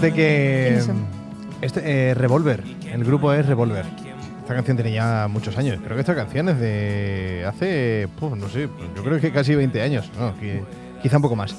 Fíjate que ¿Quiénes son? Revolver, el grupo es Revolver. Esta canción tiene ya muchos años. Creo que esta canción es de hace, no sé, yo creo que casi 20 años. No, quizá un poco más.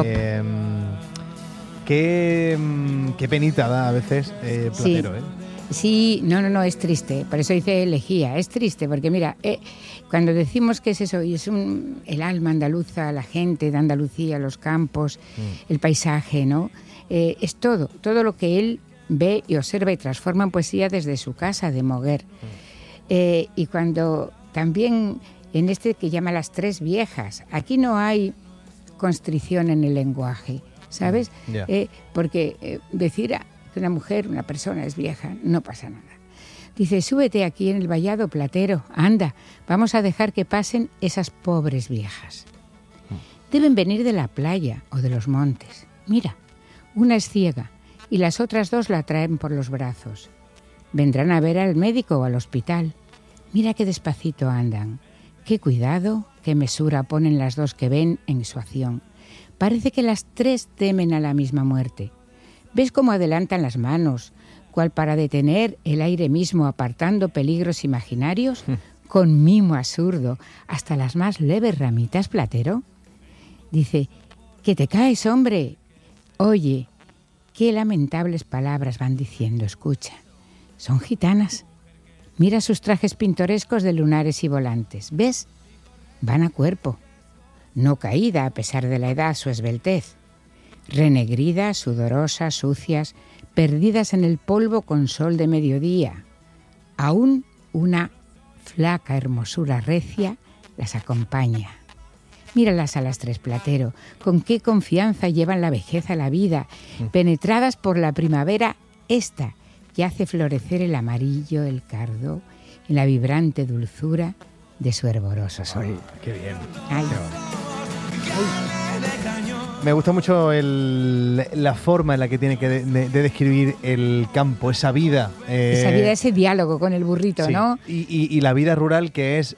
Qué penita da a veces Platero, ¿eh? Sí, no, es triste. Por eso dice elegía. Es triste porque, mira, cuando decimos que es eso, y es el alma andaluza, la gente de Andalucía, los campos, el paisaje, ¿no? Es todo lo que él ve y observa y transforma en poesía desde su casa de Moguer. Y cuando también en este que llama Las Tres Viejas, aquí no hay constricción en el lenguaje, ¿sabes? Yeah. Porque decir que una mujer, una persona es vieja, no pasa nada. Dice, súbete aquí en el vallado, Platero, anda, vamos a dejar que pasen esas pobres viejas. Deben venir de la playa o de los montes. Mira, una es ciega y las otras dos la traen por los brazos. Vendrán a ver al médico o al hospital. Mira qué despacito andan, qué cuidado, qué mesura ponen las dos que ven en su acción. Parece que las tres temen a la misma muerte. ¿Ves cómo adelantan las manos, cual para detener el aire mismo apartando peligros imaginarios? Con mimo absurdo, hasta las más leves ramitas, Platero. Dice, que te caes, hombre. Oye, qué lamentables palabras van diciendo, escucha. Son gitanas. Mira sus trajes pintorescos de lunares y volantes. ¿Ves? Van a cuerpo. No caída a pesar de la edad, su esbeltez. Renegridas, sudorosas, sucias, perdidas en el polvo con sol de mediodía. Aún una flaca hermosura recia las acompaña. Míralas a las tres, Platero, con qué confianza llevan la vejez a la vida, penetradas por la primavera esta, que hace florecer el amarillo, el cardo, en la vibrante dulzura de su hervoroso sol. Qué bien. Ay. Me gusta mucho la forma en la que tiene que de describir el campo, esa vida. Esa vida, ese diálogo con el burrito, sí. ¿no? Y la vida rural que es,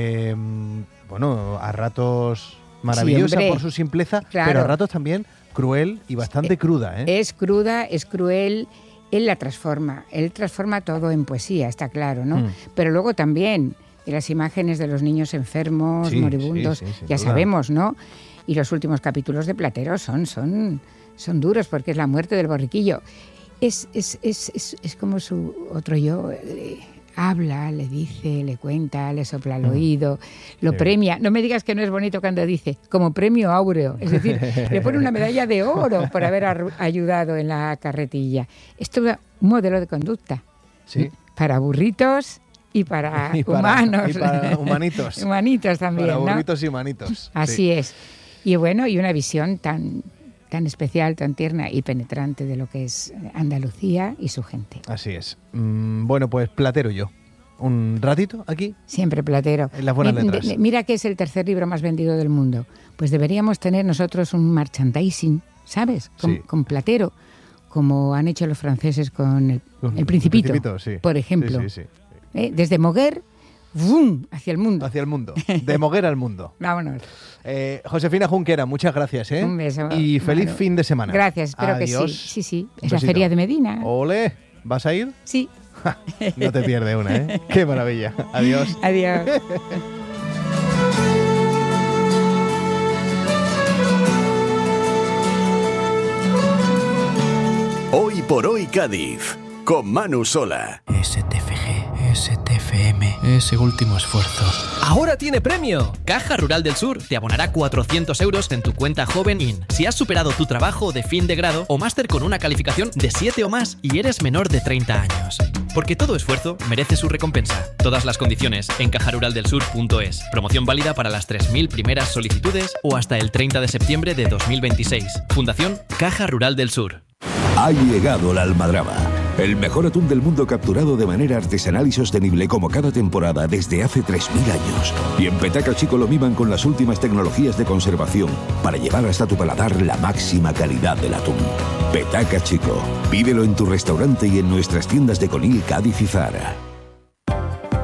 a ratos maravillosa por su simpleza, claro. Pero a ratos también cruel y bastante cruda, ¿eh? Es cruda, es cruel. Él la transforma. Él transforma todo en poesía, está claro, ¿no? Pero luego también las imágenes de los niños enfermos, moribundos, ya sabemos, ¿no? Y los últimos capítulos de Platero son duros porque es la muerte del borriquillo. Es como su otro yo. Habla, le dice, le cuenta, le sopla al oído, lo premia. No me digas que no es bonito cuando dice, como premio áureo. Es decir, le pone una medalla de oro por haber ayudado en la carretilla. Es todo un modelo de conducta. Sí. Para burritos y para humanos. Y para humanitos. Humanitos también, para ¿no? burritos y humanitos. Así es. Y bueno, y una visión tan especial, tan tierna y penetrante de lo que es Andalucía y su gente. Así es. Bueno, pues Platero yo. ¿Un ratito aquí? Siempre Platero. En las buenas letras. Mira que es el tercer libro más vendido del mundo. Pues deberíamos tener nosotros un merchandising, ¿sabes? Con Platero, como han hecho los franceses con el Principito, sí. por ejemplo. Sí. Desde Moguer, ¡vum!, hacia el mundo. Hacia el mundo. De Moguer al mundo. Vámonos. Josefina Junquera, muchas gracias, ¿eh? Un beso. Y feliz fin de semana. Gracias, espero Adiós. que sí. Un Es la besito. Feria de Medina. ¡Ole! ¿Vas a ir? Sí. No te pierdes una, ¿eh? ¡Qué maravilla! Adiós. Adiós. Hoy por hoy Cádiz, con Manu Sola. STFG, STFM, ese último esfuerzo. ¡Ahora tiene premio! Caja Rural del Sur te abonará 400 euros en tu cuenta Joven In si has superado tu trabajo de fin de grado o máster con una calificación de 7 o más y eres menor de 30 años. Porque todo esfuerzo merece su recompensa. Todas las condiciones en cajaruraldelsur.es. Promoción válida para las 3.000 primeras solicitudes o hasta el 30 de septiembre de 2026. Fundación Caja Rural del Sur. Ha llegado la almadraba, el mejor atún del mundo capturado de manera artesanal y sostenible como cada temporada desde hace 3.000 años. Y en Petaca Chico lo miman con las últimas tecnologías de conservación para llevar hasta tu paladar la máxima calidad del atún. Petaca Chico, pídelo en tu restaurante y en nuestras tiendas de Conil, Cádiz y Zara.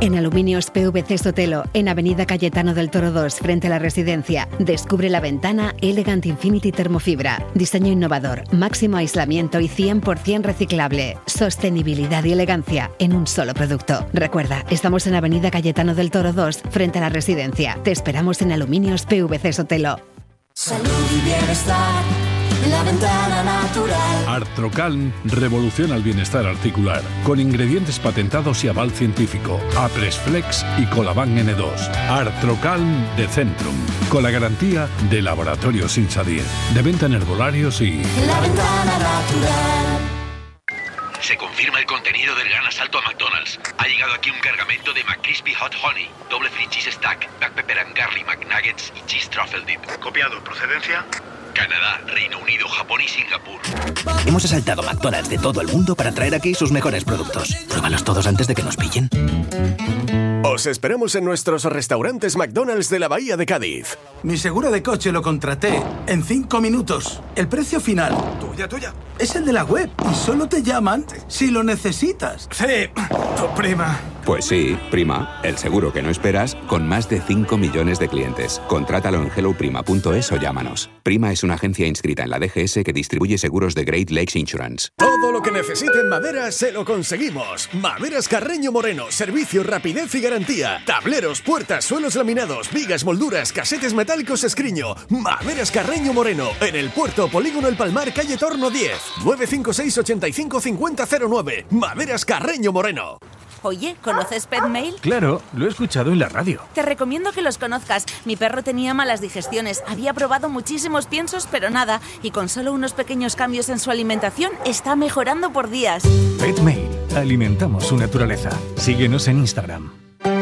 En Aluminios PVC Sotelo, en Avenida Cayetano del Toro 2, frente a la residencia, descubre la ventana Elegant Infinity Termofibra. Diseño innovador, máximo aislamiento y 100% reciclable. Sostenibilidad y elegancia en un solo producto. Recuerda, estamos en Avenida Cayetano del Toro 2, frente a la residencia. Te esperamos en Aluminios PVC Sotelo. Salud y bienestar, la ventana natural. Artrocalm revoluciona el bienestar articular, con ingredientes patentados y aval científico. Apresflex y Colaban N2. Artrocalm de Centrum, con la garantía de Laboratorios Insadir. De venta en herbolarios y... La ventana natural. Se confirma el contenido del gran asalto a McDonald's. Ha llegado aquí un cargamento de McCrispy Hot Honey, doble free cheese stack, black pepper and garlic McNuggets y cheese truffle dip. Copiado. ¿Procedencia? Canadá, Reino Unido, Japón y Singapur. Hemos asaltado McDonald's de todo el mundo para traer aquí sus mejores productos. Pruébalos todos antes de que nos pillen. Os esperamos en nuestros restaurantes McDonald's de la Bahía de Cádiz. Mi seguro de coche lo contraté en 5 minutos. El precio final... Tuya. Es el de la web y solo te llaman si lo necesitas. Sí, tu prima. Pues sí, Prima, el seguro que no esperas con más de 5 millones de clientes. Contrátalo en helloprima.es o llámanos. Prima es una agencia inscrita en la DGS que distribuye seguros de Great Lakes Insurance. Todo lo que necesite en madera se lo conseguimos. Maderas Carreño Moreno, servicio, rapidez y garantía. Tableros, puertas, suelos laminados, vigas, molduras, casetes metálicos Escriño. Maderas Carreño Moreno, en el Puerto Polígono El Palmar, calle Torno 10. 956 85 50 09. Maderas Carreño Moreno. Oye, ¿conoces Petmail? Claro, lo he escuchado en la radio. Te recomiendo que los conozcas. Mi perro tenía malas digestiones, había probado muchísimos piensos, pero nada. Y con solo unos pequeños cambios en su alimentación, está mejorando por días. Petmail. Alimentamos su naturaleza. Síguenos en Instagram.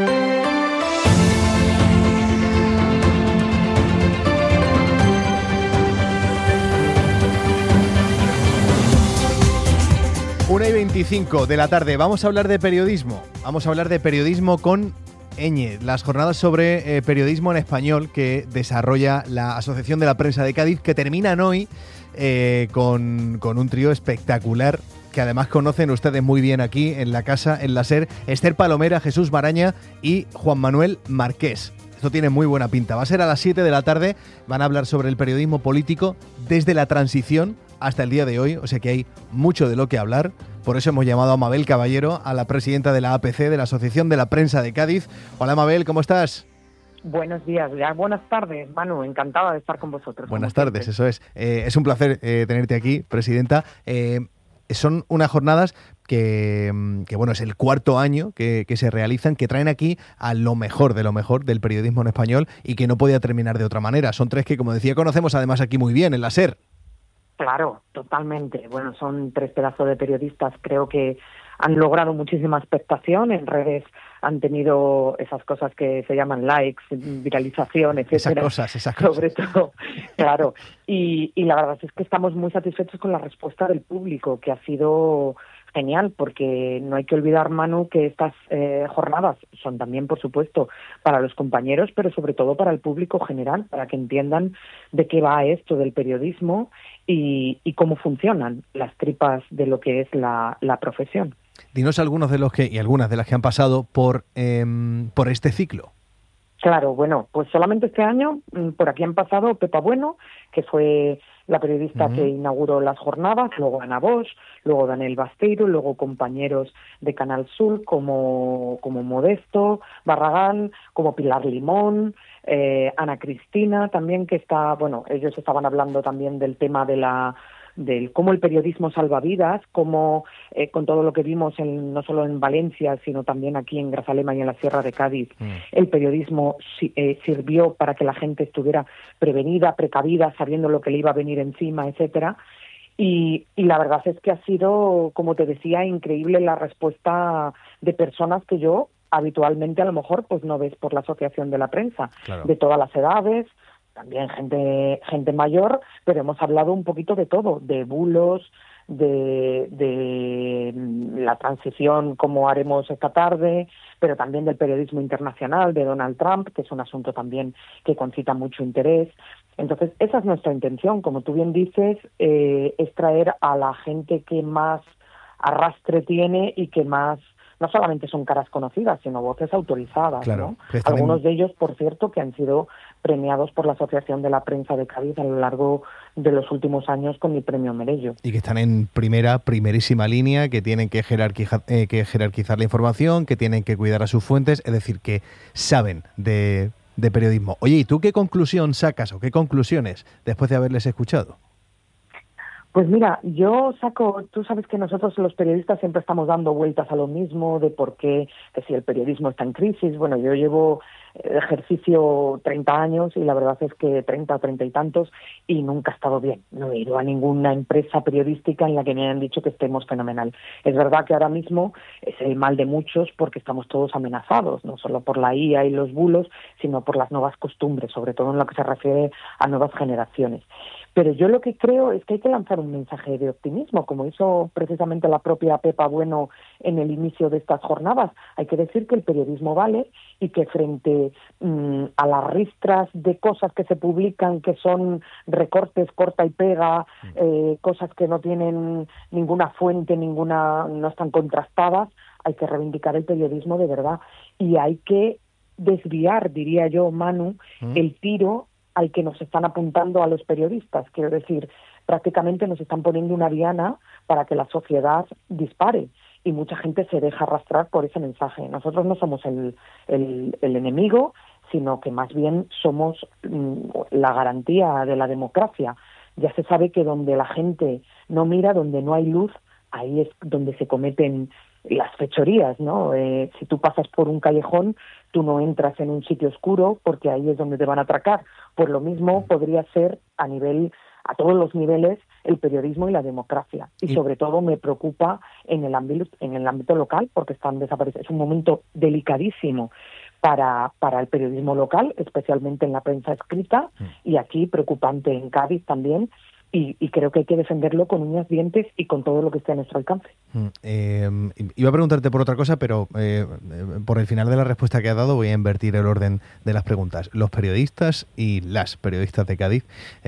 Una y 25 de la tarde. Vamos a hablar de periodismo. Vamos a hablar de periodismo con Eñe, las jornadas sobre periodismo en español que desarrolla la Asociación de la Prensa de Cádiz, que terminan hoy con un trío espectacular que además conocen ustedes muy bien aquí en la casa, en la SER: Esther Palomera, Jesús Maraña y Juan Manuel Marqués. Esto tiene muy buena pinta. Va a ser a las 7 de la tarde. Van a hablar sobre el periodismo político desde la transición hasta el día de hoy, o sea que hay mucho de lo que hablar. Por eso hemos llamado a Mabel Caballero, a la presidenta de la APC, de la Asociación de la Prensa de Cádiz. Hola Mabel, ¿cómo estás? Buenos días, ya buenas tardes, Manu, encantada de estar con vosotros. Buenas tardes, eso es. Es un placer tenerte aquí, presidenta. Son unas jornadas que bueno, es el cuarto año que se realizan, que traen aquí a lo mejor de lo mejor del periodismo en español y que no podía terminar de otra manera. Son tres que, como decía, conocemos además aquí muy bien, en la SER. Claro, totalmente. Bueno, son tres pedazos de periodistas, creo que han logrado muchísima expectación en redes, han tenido esas cosas que se llaman likes, viralización, etcétera. Esas cosas. Sobre todo, claro. Y la verdad es que estamos muy satisfechos con la respuesta del público, que ha sido genial, porque no hay que olvidar, Manu, que estas jornadas son también, por supuesto, para los compañeros, pero sobre todo para el público general, para que entiendan de qué va esto del periodismo y cómo funcionan las tripas de lo que es la profesión. Dinos algunos de los y algunas de las que han pasado por este ciclo. Claro, bueno, pues solamente este año por aquí han pasado Pepa Bueno, que fue la periodista que inauguró las jornadas, luego Ana Bosch, luego Daniel Basteiro, luego compañeros de Canal Sur como Modesto Barragán, como Pilar Limón, Ana Cristina también, que está, bueno, ellos estaban hablando también del tema del cómo el periodismo salva vidas, cómo con todo lo que vimos no solo en Valencia, sino también aquí en Grazalema y en la Sierra de Cádiz, el periodismo sirvió para que la gente estuviera prevenida, precavida, sabiendo lo que le iba a venir encima, etcétera. Y la verdad es que ha sido, como te decía, increíble la respuesta de personas que yo habitualmente a lo mejor pues no ves por la Asociación de la Prensa, claro, de todas las edades, también gente mayor, pero hemos hablado un poquito de todo, de bulos, de la transición, como haremos esta tarde, pero también del periodismo internacional, de Donald Trump, que es un asunto también que concita mucho interés. Entonces, esa es nuestra intención, como tú bien dices, es traer a la gente que más arrastre tiene y que más no solamente son caras conocidas, sino voces autorizadas, claro, ¿no? Algunos de ellos, por cierto, que han sido premiados por la Asociación de la Prensa de Cádiz a lo largo de los últimos años con el Premio Merello. Y que están en primerísima línea, que tienen que jerarquizar la información, que tienen que cuidar a sus fuentes, es decir, que saben de periodismo. Oye, ¿y tú qué conclusión sacas o qué conclusiones después de haberles escuchado? Pues mira, yo saco, tú sabes que nosotros los periodistas siempre estamos dando vueltas a lo mismo, de por qué, que si el periodismo está en crisis. Bueno, yo llevo ejercicio 30 años y la verdad es que 30 o 30 y tantos y nunca he estado bien. No he ido a ninguna empresa periodística en la que me hayan dicho que estemos fenomenal. Es verdad que ahora mismo es el mal de muchos porque estamos todos amenazados, no solo por la IA y los bulos, sino por las nuevas costumbres, sobre todo en lo que se refiere a nuevas generaciones. Pero yo lo que creo es que hay que lanzar un mensaje de optimismo, como hizo precisamente la propia Pepa Bueno en el inicio de estas jornadas. Hay que decir que el periodismo vale y que frente a las ristras de cosas que se publican, que son recortes, corta y pega, cosas que no tienen ninguna fuente, no están contrastadas, hay que reivindicar el periodismo de verdad. Y hay que desviar, diría yo, Manu, el tiro al que nos están apuntando a los periodistas. Quiero decir, prácticamente nos están poniendo una diana para que la sociedad dispare y mucha gente se deja arrastrar por ese mensaje. Nosotros no somos el enemigo, sino que más bien somos la garantía de la democracia. Ya se sabe que donde la gente no mira, donde no hay luz, ahí es donde se cometen las fechorías, ¿no? Si tú pasas por un callejón, tú no entras en un sitio oscuro porque ahí es donde te van a atracar. Pues lo mismo podría ser a todos los niveles, el periodismo y la democracia. Y sobre todo me preocupa en el ámbito local, porque están desapareciendo. Es un momento delicadísimo para el periodismo local, especialmente en la prensa escrita, y aquí preocupante en Cádiz también. Y creo que hay que defenderlo con uñas, dientes y con todo lo que esté a nuestro alcance. Iba a preguntarte por otra cosa, pero por el final de la respuesta que has dado voy a invertir el orden de las preguntas. Los periodistas y las periodistas de Cádiz,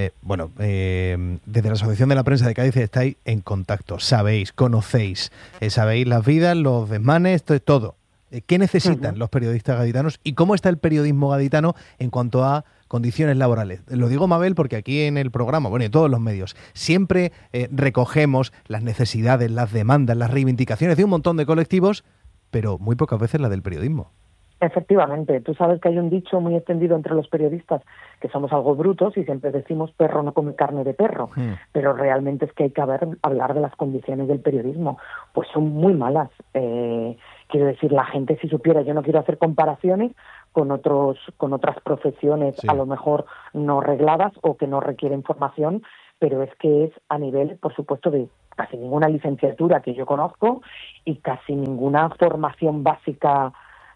desde la Asociación de la Prensa de Cádiz estáis en contacto, sabéis, conocéis, sabéis las vidas, los desmanes, todo. ¿Qué necesitan los periodistas gaditanos y cómo está el periodismo gaditano en cuanto a condiciones laborales? Lo digo, Mabel, porque aquí en el programa, bueno, en todos los medios, siempre recogemos las necesidades, las demandas, las reivindicaciones de un montón de colectivos, pero muy pocas veces la del periodismo. Efectivamente, tú sabes que hay un dicho muy extendido entre los periodistas que somos algo brutos y siempre decimos perro no come carne de perro, pero realmente es que hay que hablar de las condiciones del periodismo, pues son muy malas. Quiero decir, la gente si supiera, yo no quiero hacer comparaciones con otras profesiones a lo mejor no regladas o que no requieren formación, pero es que es a nivel, por supuesto, de casi ninguna licenciatura que yo conozco y casi ninguna formación básica.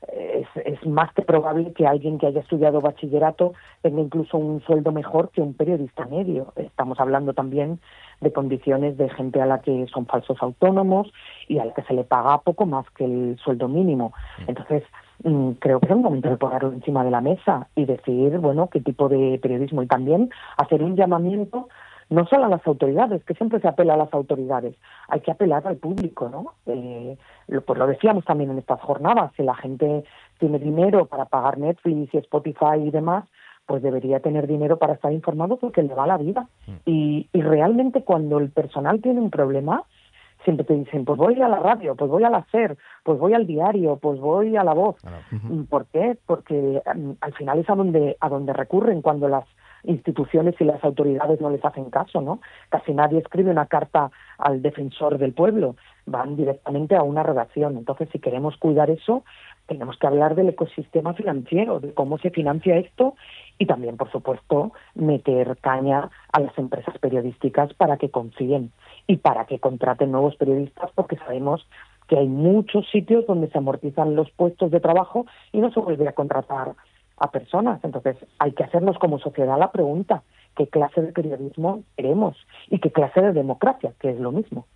Es más que probable que alguien que haya estudiado bachillerato tenga incluso un sueldo mejor que un periodista medio. Estamos hablando también de condiciones de gente a la que son falsos autónomos y a la que se le paga poco más que el sueldo mínimo. Entonces, creo que es un momento de ponerlo encima de la mesa y decir, bueno, qué tipo de periodismo y también hacer un llamamiento no solo a las autoridades, que siempre se apela a las autoridades, hay que apelar al público, ¿no? Pues lo decíamos también en estas jornadas, si la gente tiene dinero para pagar Netflix y Spotify y demás, pues debería tener dinero para estar informado porque le va la vida. Y realmente cuando el personal tiene un problema, siempre te dicen, pues voy a la radio, pues voy a la SER, pues voy al diario, pues voy a La Voz. ¿Por qué? Porque al final es a donde recurren cuando las instituciones y las autoridades no les hacen caso, ¿no? Casi nadie escribe una carta al defensor del pueblo, van directamente a una redacción. Entonces, si queremos cuidar eso, tenemos que hablar del ecosistema financiero, de cómo se financia esto y también, por supuesto, meter caña a las empresas periodísticas para que confíen y para que contraten nuevos periodistas, porque sabemos que hay muchos sitios donde se amortizan los puestos de trabajo y no se vuelve a contratar a personas. Entonces hay que hacernos como sociedad la pregunta, ¿qué clase de periodismo queremos? Y ¿qué clase de democracia? Que es lo mismo.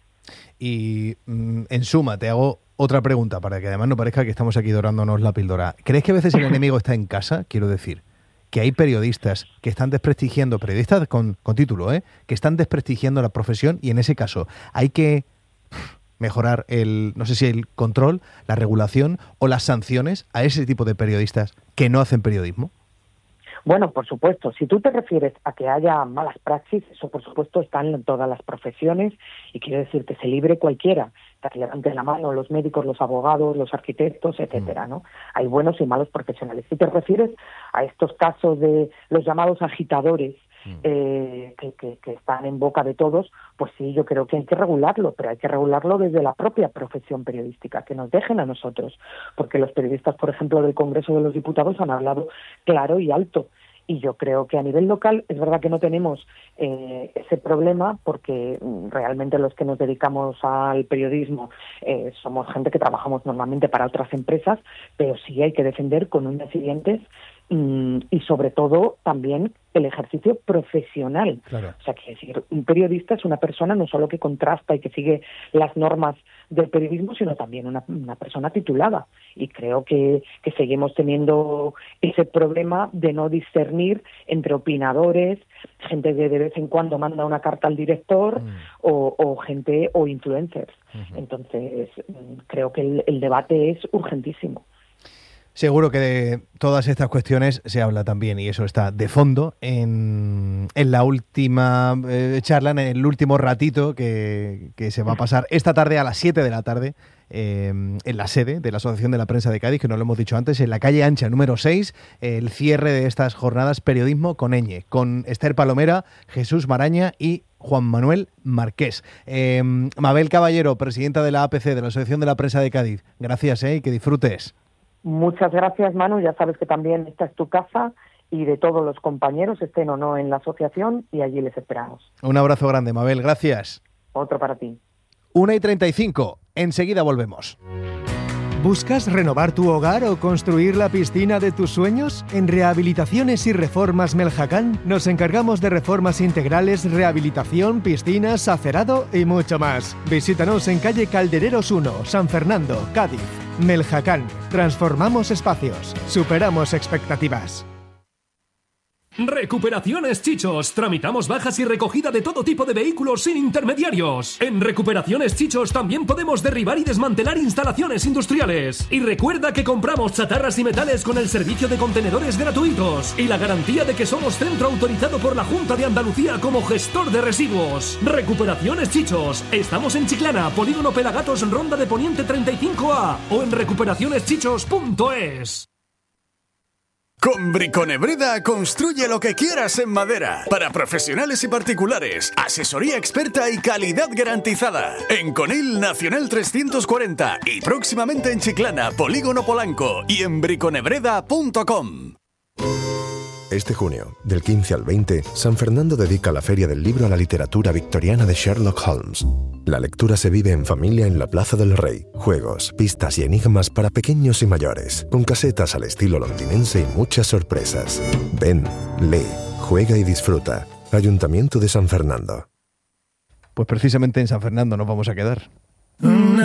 Y en suma, te hago otra pregunta para que además no parezca que estamos aquí dorándonos la píldora. ¿Crees que a veces el enemigo está en casa? Quiero decir, que hay periodistas que están desprestigiando, periodistas con título, que están desprestigiando la profesión y en ese caso hay que mejorar no sé si el control, la regulación o las sanciones a ese tipo de periodistas que no hacen periodismo? Bueno, por supuesto, si tú te refieres a que haya malas praxis, eso por supuesto está en todas las profesiones y quiero decir que se libre cualquiera, que levanten la mano los médicos, los abogados, los arquitectos, etcétera, ¿no? Hay buenos y malos profesionales. Si te refieres a estos casos de los llamados agitadores, que están en boca de todos, pues sí, yo creo que hay que regularlo, pero hay que regularlo desde la propia profesión periodística, que nos dejen a nosotros, porque los periodistas, por ejemplo, del Congreso de los Diputados han hablado claro y alto, y yo creo que a nivel local es verdad que no tenemos ese problema, porque realmente los que nos dedicamos al periodismo somos gente que trabajamos normalmente para otras empresas, pero sí hay que defender con uñas y dientes y sobre todo también el ejercicio profesional. Claro. O sea, que decir, un periodista es una persona no solo que contrasta y que sigue las normas del periodismo, sino también una persona titulada. Y creo que seguimos teniendo ese problema de no discernir entre opinadores, gente que de vez en cuando manda una carta al director o gente o influencers. Entonces, creo que el debate es urgentísimo. Seguro que de todas estas cuestiones se habla también, y eso está de fondo en la última charla, en el último ratito que se va a pasar esta tarde a las 7 de la tarde en la sede de la Asociación de la Prensa de Cádiz, que no lo hemos dicho antes, en la calle Ancha número 6, el cierre de estas jornadas Periodismo con Ñ, con Esther Palomera, Jesús Maraña y Juan Manuel Marqués. Mabel Caballero, presidenta de la APC, de la Asociación de la Prensa de Cádiz, gracias y que disfrutes. Muchas gracias, Manu. Ya sabes que también esta es tu casa y de todos los compañeros, estén o no en la asociación, y allí les esperamos. Un abrazo grande, Mabel. Gracias. Otro para ti. 1:35. Enseguida volvemos. ¿Buscas renovar tu hogar o construir la piscina de tus sueños? En Rehabilitaciones y Reformas Meljacán nos encargamos de reformas integrales, rehabilitación, piscinas, acerado y mucho más. Visítanos en calle Caldereros 1, San Fernando, Cádiz. Meljacán. Transformamos espacios. Superamos expectativas. Recuperaciones Chichos. Tramitamos bajas y recogida de todo tipo de vehículos sin intermediarios. En Recuperaciones Chichos también podemos derribar y desmantelar instalaciones industriales. Y recuerda que compramos chatarras y metales con el servicio de contenedores gratuitos y la garantía de que somos centro autorizado por la Junta de Andalucía como gestor de residuos. Recuperaciones Chichos. Estamos en Chiclana, Polígono Pelagatos, Ronda de Poniente 35A o en recuperacioneschichos.es. Con Briconebreda construye lo que quieras en madera. Para profesionales y particulares, asesoría experta y calidad garantizada. En Conil Nacional 340 y próximamente en Chiclana, Polígono Polanco y en briconebreda.com. Este junio, del 15 al 20, San Fernando dedica la Feria del Libro a la literatura victoriana de Sherlock Holmes. La lectura se vive en familia en la Plaza del Rey. Juegos, pistas y enigmas para pequeños y mayores, con casetas al estilo londinense y muchas sorpresas. Ven, lee, juega y disfruta. Ayuntamiento de San Fernando. Pues precisamente en San Fernando nos vamos a quedar.